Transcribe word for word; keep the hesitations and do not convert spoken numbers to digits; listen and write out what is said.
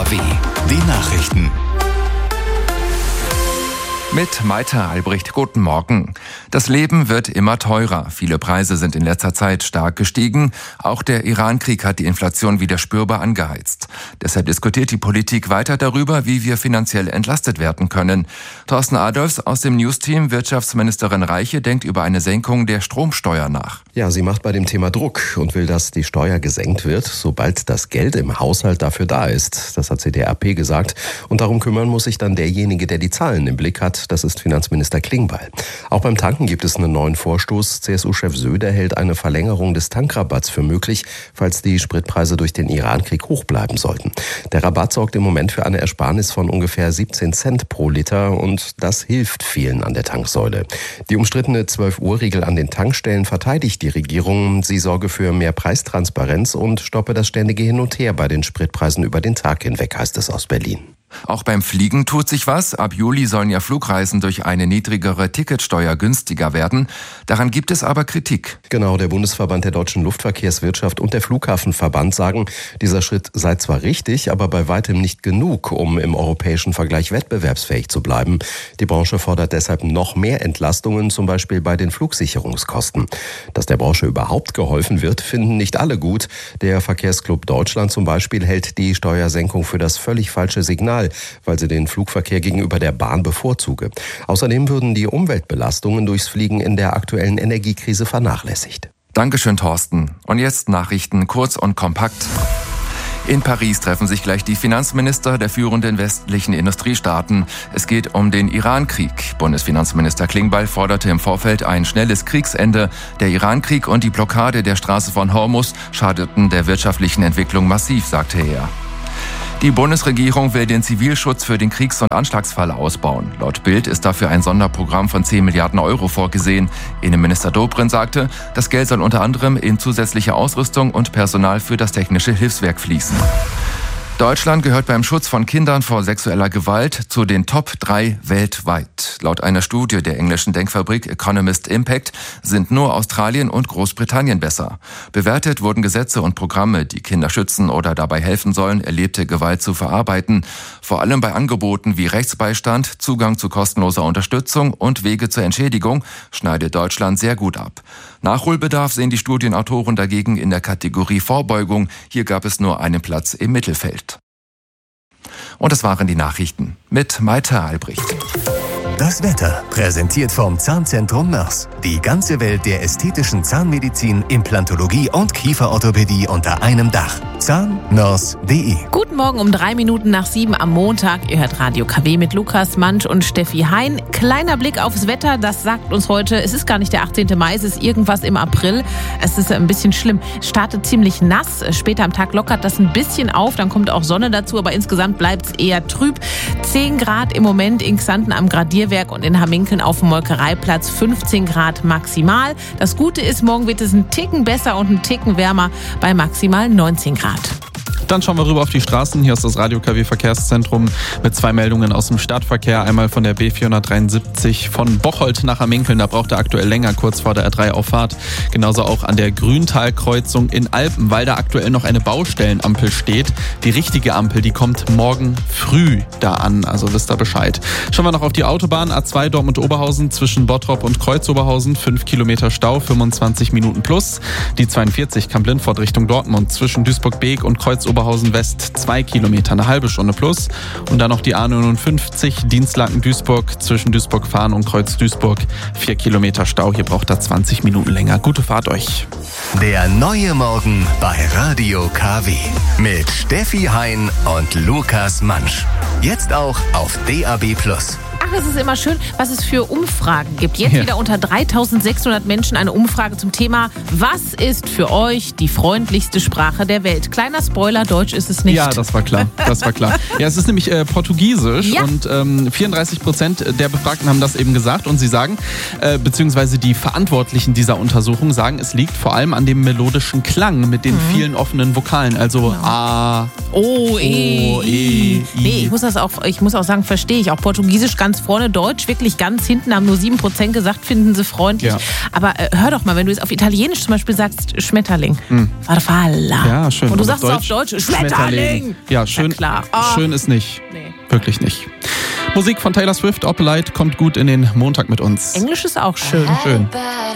W. Die Nachrichten. Mit Maita Albrecht, guten Morgen. Das Leben wird immer teurer. Viele Preise sind in letzter Zeit stark gestiegen. Auch der Iran-Krieg hat die Inflation wieder spürbar angeheizt. Deshalb diskutiert die Politik weiter darüber, wie wir finanziell entlastet werden können. Thorsten Adolfs aus dem News-Team, Wirtschaftsministerin Reiche, denkt über eine Senkung der Stromsteuer nach. Ja, sie macht bei dem Thema Druck und will, dass die Steuer gesenkt wird, sobald das Geld im Haushalt dafür da ist. Das hat C D A P gesagt. Und darum kümmern muss sich dann derjenige, der die Zahlen im Blick hat. Das ist Finanzminister Klingbeil. Auch beim Tanken gibt es einen neuen Vorstoß. C S U-Chef Söder hält eine Verlängerung des Tankrabatts für möglich, falls die Spritpreise durch den Iran-Krieg hoch bleiben sollten. Der Rabatt sorgt im Moment für eine Ersparnis von ungefähr siebzehn Cent pro Liter und das hilft vielen an der Tanksäule. Die umstrittene zwölf-Uhr-Regel an den Tankstellen verteidigt die Regierung. Sie sorge für mehr Preistransparenz und stoppe das ständige Hin und Her bei den Spritpreisen über den Tag hinweg, heißt es aus Berlin. Auch beim Fliegen tut sich was. Ab Juli sollen ja Flugreisen durch eine niedrigere Ticketsteuer günstiger werden. Daran gibt es aber Kritik. Genau, der Bundesverband der deutschen Luftverkehrswirtschaft und der Flughafenverband sagen, dieser Schritt sei zwar richtig, aber bei weitem nicht genug, um im europäischen Vergleich wettbewerbsfähig zu bleiben. Die Branche fordert deshalb noch mehr Entlastungen, zum Beispiel bei den Flugsicherungskosten. Dass der Branche überhaupt geholfen wird, finden nicht alle gut. Der Verkehrsclub Deutschland zum Beispiel hält die Steuersenkung für das völlig falsche Signal, weil sie den Flugverkehr gegenüber der Bahn bevorzuge. Außerdem würden die Umweltbelastungen durchs Fliegen in der aktuellen Energiekrise vernachlässigt. Dankeschön, Thorsten. Und jetzt Nachrichten kurz und kompakt. In Paris treffen sich gleich die Finanzminister der führenden westlichen Industriestaaten. Es geht um den Iran-Krieg. Bundesfinanzminister Klingbeil forderte im Vorfeld ein schnelles Kriegsende. Der Iran-Krieg und die Blockade der Straße von Hormuz schadeten der wirtschaftlichen Entwicklung massiv, sagte er. Die Bundesregierung will den Zivilschutz für den Kriegs- und Anschlagsfall ausbauen. Laut Bild ist dafür ein Sonderprogramm von zehn Milliarden Euro vorgesehen. Innenminister Dobrindt sagte, das Geld soll unter anderem in zusätzliche Ausrüstung und Personal für das technische Hilfswerk fließen. Deutschland gehört beim Schutz von Kindern vor sexueller Gewalt zu den Top drei weltweit. Laut einer Studie der englischen Denkfabrik Economist Impact sind nur Australien und Großbritannien besser. Bewertet wurden Gesetze und Programme, die Kinder schützen oder dabei helfen sollen, erlebte Gewalt zu verarbeiten. Vor allem bei Angeboten wie Rechtsbeistand, Zugang zu kostenloser Unterstützung und Wege zur Entschädigung schneidet Deutschland sehr gut ab. Nachholbedarf sehen die Studienautoren dagegen in der Kategorie Vorbeugung. Hier gab es nur einen Platz im Mittelfeld. Und das waren die Nachrichten mit Maita Albrecht. Das Wetter, präsentiert vom Zahnzentrum Mörs. Die ganze Welt der ästhetischen Zahnmedizin, Implantologie und Kieferorthopädie unter einem Dach. zahn mörs punkt de. Guten Morgen um drei Minuten nach sieben am Montag. Ihr hört Radio K W mit Lukas Mansch und Steffi Hein. Kleiner Blick aufs Wetter, das sagt uns heute, es ist gar nicht der achtzehnte Mai, es ist irgendwas im April. Es ist ein bisschen schlimm. Startet ziemlich nass. Später am Tag lockert das ein bisschen auf, dann kommt auch Sonne dazu, aber insgesamt bleibt es eher trüb. zehn Grad im Moment in Xanten am Gradierwerk und in Hamminkeln auf dem Molkereiplatz, fünfzehn Grad maximal. Das Gute ist, morgen wird es einen Ticken besser und einen Ticken wärmer bei maximal neunzehn Grad. Dann schauen wir rüber auf die Straßen. Hier ist das Radio K W Verkehrszentrum mit zwei Meldungen aus dem Stadtverkehr. Einmal von der B vierhundertdreiundsiebzig von Bocholt nach Hamminkeln. Da braucht er aktuell länger, kurz vor der R drei Auffahrt. Genauso auch an der Grüntalkreuzung in Alpen, weil da aktuell noch eine Baustellenampel steht. Die richtige Ampel, die kommt morgen früh da an. Also wisst ihr Bescheid. Schauen wir noch auf die Autobahn. A zwei Dortmund-Oberhausen zwischen Bottrop und Kreuz-Oberhausen. fünf Kilometer Stau, fünfundzwanzig Minuten plus. Die zweiundvierzig Kamp-Lindfort Richtung Dortmund zwischen Duisburg-Beek und Kreuz-Oberhausen West zwei Kilometer, eine halbe Stunde plus. Und dann noch die A neunundfünfzig Dienstlaken-Duisburg zwischen Duisburg-Fahn und Kreuz-Duisburg. vier Kilometer Stau, hier braucht er zwanzig Minuten länger. Gute Fahrt euch. Der neue Morgen bei Radio K W mit Steffi Hein und Lukas Mansch. Jetzt auch auf D A B plus. Ach, es ist immer schön, was es für Umfragen gibt. Jetzt Ja. wieder unter dreitausendsechshundert Menschen eine Umfrage zum Thema: Was ist für euch die freundlichste Sprache der Welt? Kleiner Spoiler, Deutsch ist es nicht. Ja, das war klar. Das war klar. Ja, es ist nämlich äh, Portugiesisch Ja. und ähm, vierunddreißig Prozent der Befragten haben das eben gesagt und sie sagen, äh, beziehungsweise die Verantwortlichen dieser Untersuchung sagen, es liegt vor allem an dem melodischen Klang mit den vielen offenen Vokalen. Also A, O, E, O, I, E, I. Nee, ich muss das auch, ich muss auch sagen, verstehe ich. Auch Portugiesisch ganz vorne, Deutsch wirklich ganz hinten, haben nur sieben Prozent gesagt, finden sie freundlich. Ja. Aber äh, hör doch mal, wenn du jetzt auf Italienisch zum Beispiel sagst, Schmetterling. Hm. Farfalla. Ja, schön. Und du Und sagst auf es auf Deutsch, Schmetterling. Schmetterling. Ja, schön, ja, klar. Oh. schön ist nicht. Nee. Wirklich nicht. Musik von Taylor Swift, Opalite, kommt gut in den Montag mit uns. Englisch ist auch schön. Schön.